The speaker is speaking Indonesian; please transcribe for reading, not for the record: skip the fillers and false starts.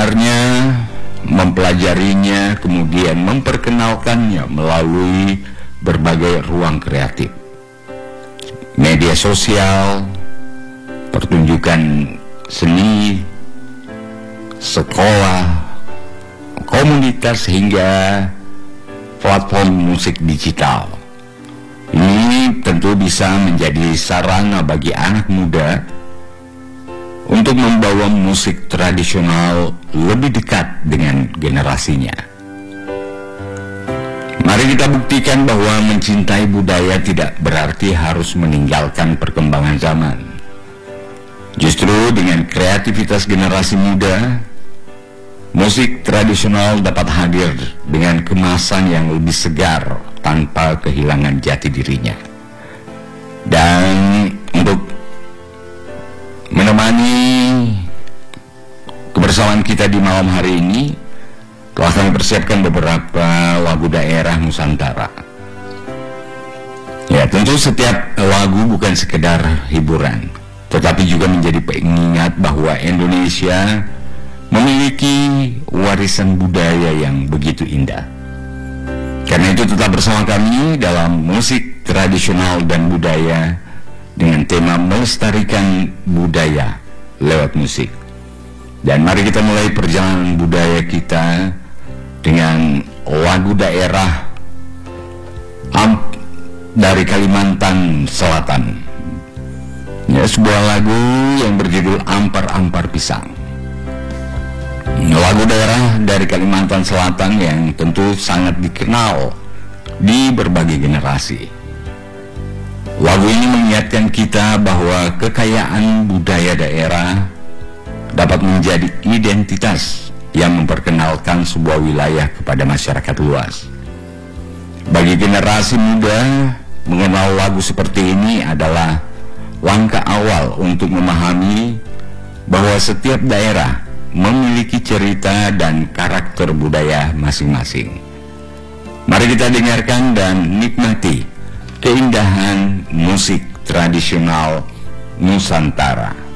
mendengarnya, mempelajarinya, kemudian memperkenalkannya melalui berbagai ruang kreatif. Media sosial, pertunjukan seni, sekolah, komunitas, hingga platform musik digital. Ini tentu bisa menjadi sarana bagi anak muda untuk membawa musik tradisional lebih dekat dengan generasinya. Mari kita buktikan bahwa mencintai budaya tidak berarti harus meninggalkan perkembangan zaman. Justru dengan kreativitas generasi muda, musik tradisional dapat hadir dengan kemasan yang lebih segar tanpa kehilangan jati dirinya. Dan untuk menemani kebersamaan kita di malam hari ini, telah kami persiapkan beberapa lagu daerah Nusantara. Ya, tentu setiap lagu bukan sekedar hiburan, tetapi juga menjadi pengingat bahwa Indonesia memiliki warisan budaya yang begitu indah. Karena itu tetap bersama kami dalam musik tradisional dan budaya dengan tema melestarikan budaya lewat musik. Dan mari kita mulai perjalanan budaya kita dengan lagu daerah dari Kalimantan Selatan. Ya, sebuah lagu yang berjudul Ampar-Ampar Pisang. Lagu daerah dari Kalimantan Selatan yang tentu sangat dikenal di berbagai generasi. Lagu ini mengingatkan kita bahwa kekayaan budaya daerah dapat menjadi identitas yang memperkenalkan sebuah wilayah kepada masyarakat luas. Bagi generasi muda, mengenal lagu seperti ini adalah langkah awal untuk memahami bahwa setiap daerah memiliki cerita dan karakter budaya masing-masing. Mari kita dengarkan dan nikmati keindahan musik tradisional Nusantara.